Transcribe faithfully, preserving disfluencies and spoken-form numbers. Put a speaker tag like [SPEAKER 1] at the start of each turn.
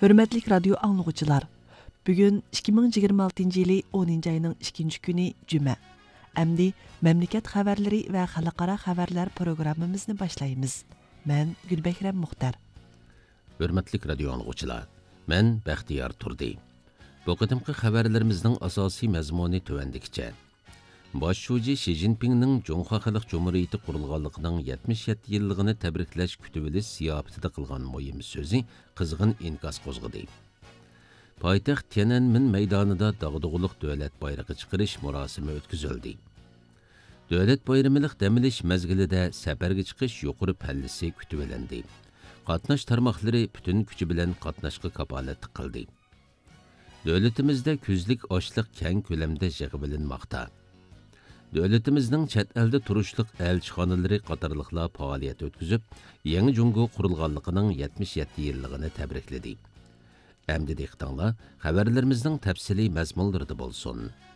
[SPEAKER 1] Hürmetlik radyo anlıqçılar. Bugün ikki ming yigirma oltinchi yili o'ninchi ayning ikkinchi kuni Cuma. Әмді мәмлекет xabarlari va xalqaro xabarlar programmamizni boshlaymiz. Men Gulbekram Muxtar.
[SPEAKER 2] Hürmetlik radyo anlıqçılar. Men Baxtiyor Turdi. Bu qadimki xabarlarimizning asosiy mazmuni tövəndikçe. Baş şuji Xi Jinpingning Jo'ngxa Xalq Cumhuriyeti qurilganligining yetmish yetti yilligini tabriklash kutuvilish ziyofatida qilgan muhim so'zi qizg'in inkos qo'zg'adi. Poytaxt Tiananmen maydonida dag'dug'uliq davlat bayrog'i chiqarish murosimi o'tkazildi. Davlat bayramilik damilish mezgilida safarga chiqish yuqori pallisi kutuvalendi. Qatnash tarmoqlari butun kuchi bilan qatnashga kapolat qildi. Davlatimizda kuzlik ochliq keng ko'lamda yig'ilinmoqda. Davlatimizning chet elda turishliq elchixonalari qatorliqlar faoliyat o'tkazib, yangi Jungo qurilganligining yetmish yetti yilligini tabrikladi. Әмді дектаңла, xabarlarimizning tafsili mazmunlarida bo'lsin.